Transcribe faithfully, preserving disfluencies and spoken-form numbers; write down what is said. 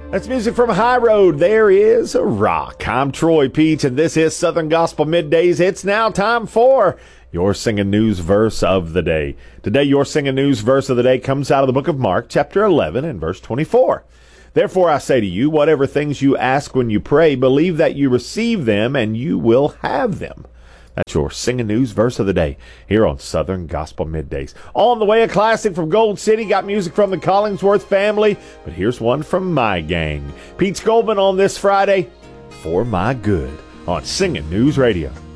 That's music from High Road. There is a rock. I'm Troy Peach, and this is Southern Gospel Middays. It's now time for your Singing News verse of the day. Today, your Singing News verse of the day comes out of the book of Mark, chapter eleven, and verse twenty-four. Therefore, I say to you, whatever things you ask when you pray, believe that you receive them, and you will have them. That's your Singing News verse of the day here on Southern Gospel Middays. On the way, a classic from Gold City. Got music from the Collingsworth family, but here's one from my gang. Pete Goldman on this Friday, For My Good, on Singing News Radio.